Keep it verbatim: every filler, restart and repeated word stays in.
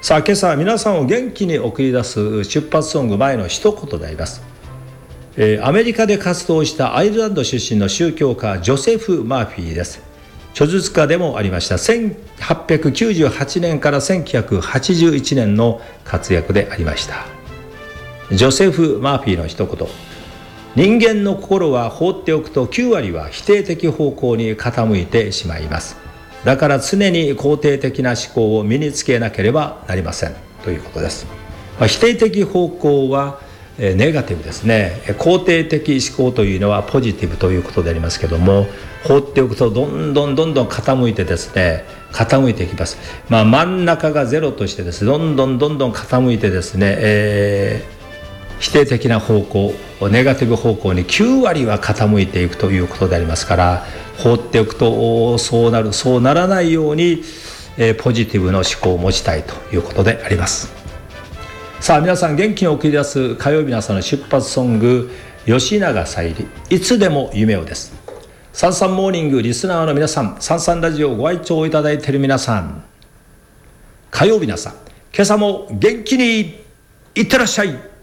さあ、今朝は皆さんを元気に送り出す出発ソング前の一言であります。えー、アメリカで活動したアイルランド出身の宗教家ジョセフ・マーフィーです。著述家でもありました。せんはっぴゃくきゅうじゅうはちねんからせんきゅうひゃくはちじゅういちねんの活躍でありました。ジョセフ・マーフィーの一言。人間の心は放っておくときゅうわりは否定的方向に傾いてしまいます。だから常に肯定的な思考を身につけなければなりませんということです。まあ、否定的方向はネガティブですね。肯定的思考というのはポジティブということでありますけども、放っておくとどんどんどんどん傾いてですね傾いていきます。まあ、真ん中がゼロとしてですねどんどんどんどん傾いてですね、えー、否定的な方向ネガティブ方向にきゅうわりは傾いていくということでありますから、放っておくとそうなるそうならないように、えー、ポジティブの思考を持ちたいということであります。さあ、皆さん元気に送り出す火曜日の朝の出発ソング、吉永小百合いつでも夢をです。サンサンモーニングリスナーの皆さん、サンサンラジオをご愛聴いただいている皆さん、火曜日の朝、今朝も元気にいってらっしゃい。